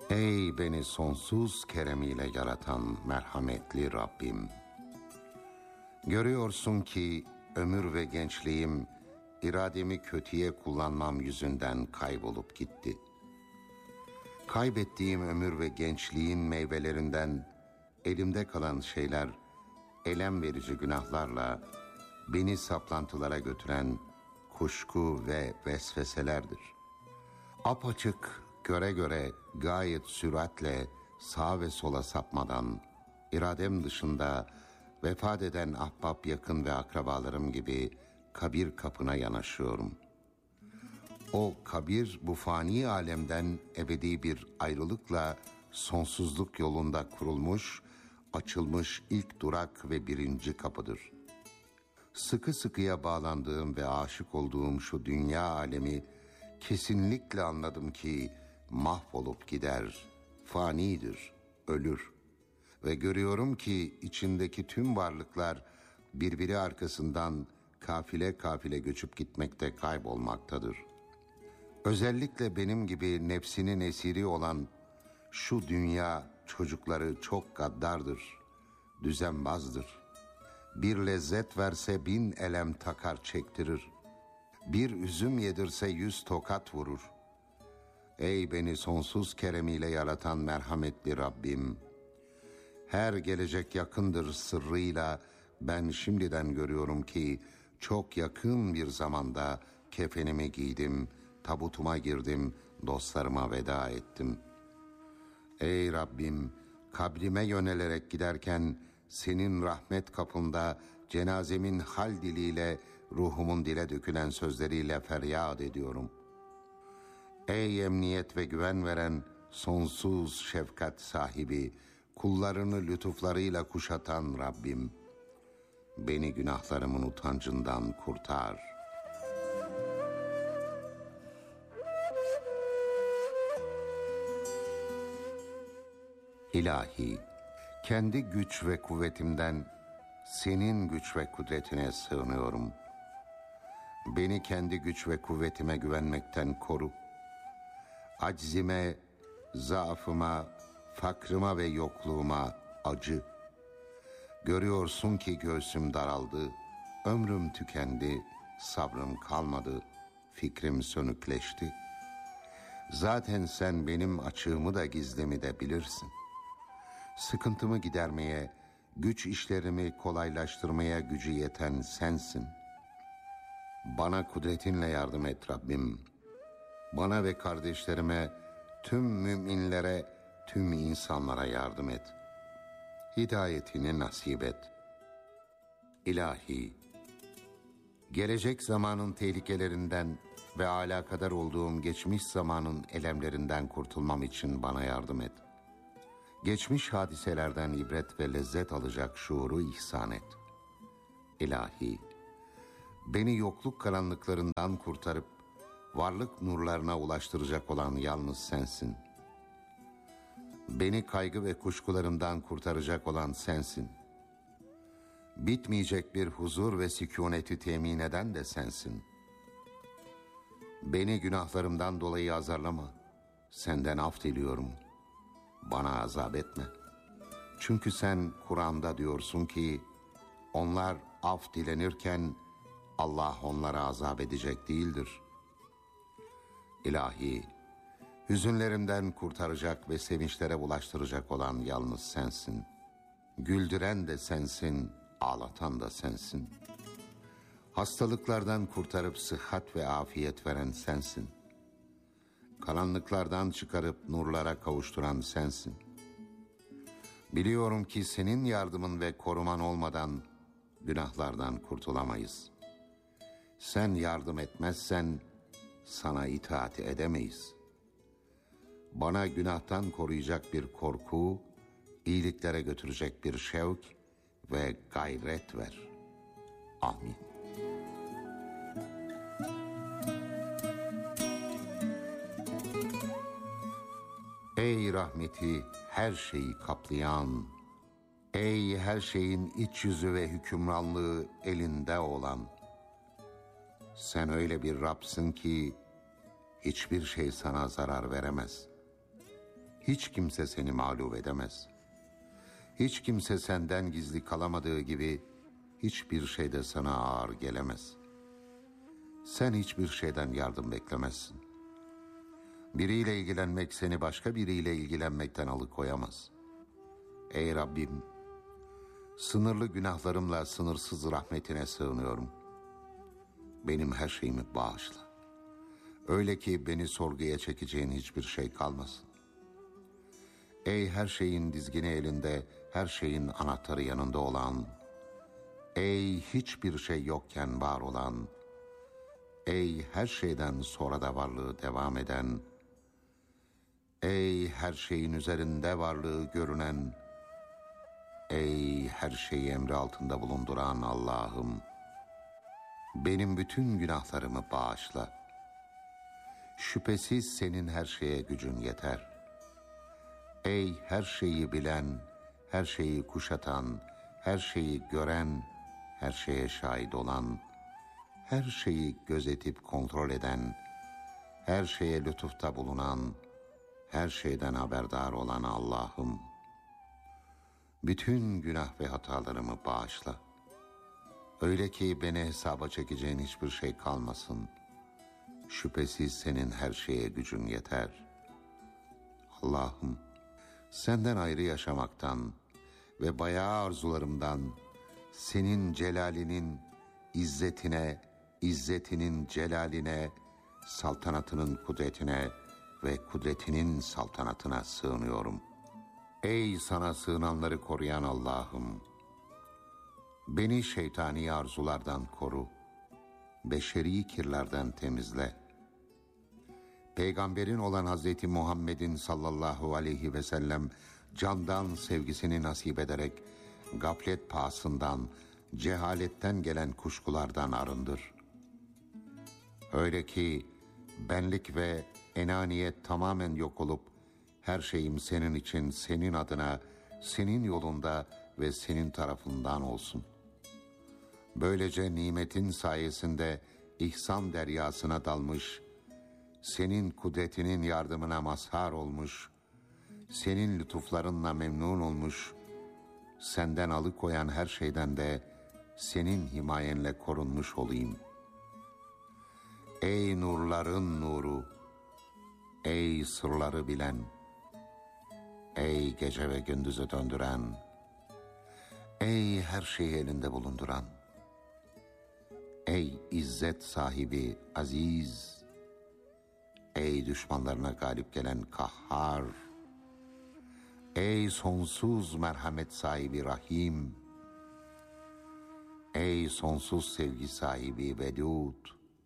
Ey beni sonsuz keremiyle yaratan merhametli Rabbim! Görüyorsun ki ömür ve gençliğim irademi kötüye kullanmam yüzünden kaybolup gitti. Kaybettiğim ömür ve gençliğin meyvelerinden elimde kalan şeyler elem verici günahlarla beni saplantılara götüren kuşku ve vesveselerdir. Apaçık göre göre gayet süratle sağa ve sola sapmadan iradem dışında vefat eden ahbap, yakın ve akrabalarım gibi kabir kapına yanaşıyorum. O kabir bu fani alemden ebedi bir ayrılıkla sonsuzluk yolunda kurulmuş, açılmış ilk durak ve birinci kapıdır. Sıkı sıkıya bağlandığım ve aşık olduğum şu dünya alemi kesinlikle anladım ki mahvolup gider, fanidir, ölür. Ve görüyorum ki içindeki tüm varlıklar birbiri arkasından kafile kafile göçüp gitmekte, kaybolmaktadır. Özellikle benim gibi nefsinin esiri olan şu dünya çocukları çok gaddardır, düzenbazdır. Bir lezzet verse 1000 elem takar çektirir. Bir üzüm yedirse 100 tokat vurur. Ey beni sonsuz keremiyle yaratan merhametli Rabbim! Her gelecek yakındır sırrıyla ben şimdiden görüyorum ki çok yakın bir zamanda kefenimi giydim, tabutuma girdim, dostlarıma veda ettim. Ey Rabbim! Kabrime yönelerek giderken senin rahmet kapında cenazemin hal diliyle, ruhumun dile dökülen sözleriyle feryat ediyorum. Ey emniyet ve güven veren sonsuz şefkat sahibi, kullarını lütuflarıyla kuşatan Rabbim, beni günahlarımın utancından kurtar. İlahi, kendi güç ve kuvvetimden senin güç ve kudretine sığınıyorum. Beni kendi güç ve kuvvetime güvenmekten koru. Aczime, zaafıma, fakrıma ve yokluğuma acı. Görüyorsun ki göğsüm daraldı, ömrüm tükendi, sabrım kalmadı, fikrim sönükleşti. Zaten sen benim açığımı da gizlimi de bilirsin. Sıkıntımı gidermeye, güç işlerimi kolaylaştırmaya gücü yeten sensin. Bana kudretinle yardım et Rabbim. Bana ve kardeşlerime, tüm müminlere, tüm insanlara yardım et. Hidayetini nasip et. İlahi, gelecek zamanın tehlikelerinden ve alakadar olduğum geçmiş zamanın elemlerinden kurtulmam için bana yardım et. Geçmiş hadiselerden ibret ve lezzet alacak şuuru ihsan et. İlahi, beni yokluk karanlıklarından kurtarıp varlık nurlarına ulaştıracak olan yalnız sensin. Beni kaygı ve kuşkularımdan kurtaracak olan sensin. Bitmeyecek bir huzur ve sükûneti temin eden de sensin. Beni günahlarımdan dolayı azarlama. Senden af diliyorum. Bana azap etme. Çünkü sen Kur'an'da diyorsun ki onlar af dilenirken Allah onlara azap edecek değildir. İlahi, hüzünlerimden kurtaracak ve sevinçlere bulaştıracak olan yalnız sensin. Güldüren de sensin, ağlatan da sensin. Hastalıklardan kurtarıp sıhhat ve afiyet veren sensin. Karanlıklardan çıkarıp nurlara kavuşturan sensin. Biliyorum ki senin yardımın ve koruman olmadan günahlardan kurtulamayız. Sen yardım etmezsen sana itaat edemeyiz. Bana günahtan koruyacak bir korku, iyiliklere götürecek bir şevk ve gayret ver. Amin. Ey rahmeti her şeyi kaplayan, ey her şeyin iç yüzü ve hükümranlığı elinde olan, sen öyle bir Rab'sın ki hiçbir şey sana zarar veremez. Hiç kimse seni mağlup edemez. Hiç kimse senden gizli kalamadığı gibi hiçbir şey de sana ağır gelemez. Sen hiçbir şeyden yardım beklemezsin. Biriyle ilgilenmek seni başka biriyle ilgilenmekten alıkoyamaz. Ey Rabbim, sınırlı günahlarımla sınırsız rahmetine sığınıyorum. Benim her şeyimi bağışla. Öyle ki beni sorguya çekeceğin hiçbir şey kalmasın. Ey her şeyin dizgini elinde, her şeyin anahtarı yanında olan, ey hiçbir şey yokken var olan, ey her şeyden sonra da varlığı devam eden, ey her şeyin üzerinde varlığı görünen, ey her şeyi emri altında bulunduran Allah'ım, benim bütün günahlarımı bağışla. Şüphesiz senin her şeye gücün yeter. Ey her şeyi bilen, her şeyi kuşatan, her şeyi gören, her şeye şahit olan, her şeyi gözetip kontrol eden, her şeye lütufta bulunan, her şeyden haberdar olan Allah'ım, bütün günah ve hatalarımı bağışla. Öyle ki beni hesaba çekeceğin hiçbir şey kalmasın. Şüphesiz senin her şeye gücün yeter. Allah'ım, senden ayrı yaşamaktan ve bayağı arzularımdan senin celalinin izzetine, izzetinin celaline, saltanatının kudretine ve kudretinin saltanatına sığınıyorum. Ey sana sığınanları koruyan Allah'ım, beni şeytani arzulardan koru, beşeri kirlerden temizle. Peygamberin olan Hazreti Muhammed'in sallallahu aleyhi ve sellem candan sevgisini nasip ederek gaflet pahasından, cehaletten gelen kuşkulardan arındır. Öyle ki benlik ve enaniyet tamamen yok olup her şeyim senin için, senin adına, senin yolunda ve senin tarafından olsun. Böylece nimetin sayesinde ihsan deryasına dalmış, senin kudretinin yardımına mazhar olmuş, senin lütuflarınla memnun olmuş, senden alıkoyan her şeyden de senin himayenle korunmuş olayım. Ey nurların nuru, ey sırları bilen, ey gece ve gündüzü döndüren, ey her şeyi elinde bulunduran, ey izzet sahibi aziz, ey düşmanlarına galip gelen kahhar, ey sonsuz merhamet sahibi rahim, ey sonsuz sevgi sahibi vedud,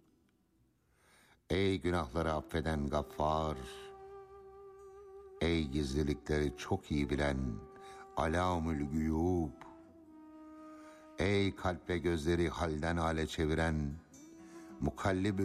ey günahları affeden gaffar, ey gizlilikleri çok iyi bilen alamül güyub, ey kalp ve gözleri halden hale çeviren mukallib